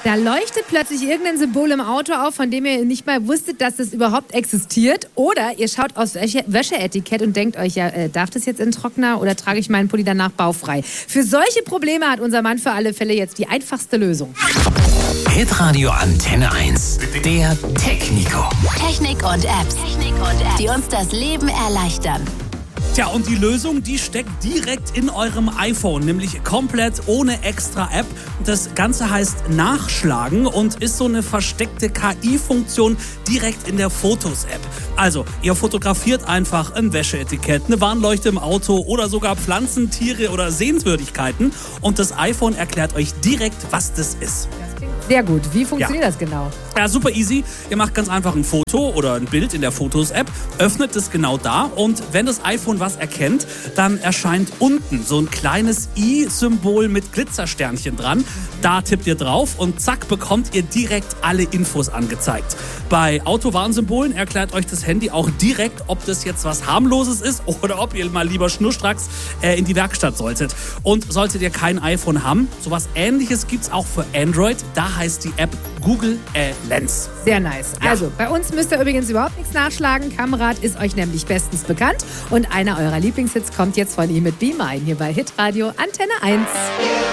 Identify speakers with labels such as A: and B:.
A: Da leuchtet plötzlich irgendein Symbol im Auto auf, von dem ihr nicht mal wusstet, dass das überhaupt existiert. Oder ihr schaut aufs Wäscheetikett und denkt euch, ja, darf das jetzt in den Trockner oder trage ich meinen Pulli danach baufrei? Für solche Probleme hat unser Mann für alle Fälle jetzt die einfachste Lösung.
B: Hitradio Antenne 1. Der Technico.
C: Technik und Apps, die uns das Leben erleichtern.
D: Tja, und die Lösung, die steckt direkt in eurem iPhone, nämlich komplett ohne extra App. Das Ganze heißt Nachschlagen und ist so eine versteckte KI-Funktion direkt in der Fotos-App. Also, ihr fotografiert einfach ein Wäscheetikett, eine Warnleuchte im Auto oder sogar Pflanzen, Tiere oder Sehenswürdigkeiten und das iPhone erklärt euch direkt, was das ist.
A: Sehr gut. Wie funktioniert das genau?
D: Ja, super easy. Ihr macht ganz einfach ein Foto oder ein Bild in der Fotos-App, öffnet es genau da und wenn das iPhone was erkennt, dann erscheint unten so ein kleines i-Symbol mit Glitzersternchen dran. Da tippt ihr drauf und zack, bekommt ihr direkt alle Infos angezeigt. Bei Autowarnsymbolen erklärt euch das Handy auch direkt, ob das jetzt was harmloses ist oder ob ihr mal lieber schnurstracks in die Werkstatt solltet. Und solltet ihr kein iPhone haben, sowas Ähnliches gibt's auch für Android. Da heißt die App Google Lens.
A: Sehr nice. Ja. Also, bei uns müsst ihr übrigens überhaupt nichts nachschlagen. Kamerad ist euch nämlich bestens bekannt. Und einer eurer Lieblingshits kommt jetzt von ihm mit Be Mine hier bei Hitradio Antenne 1.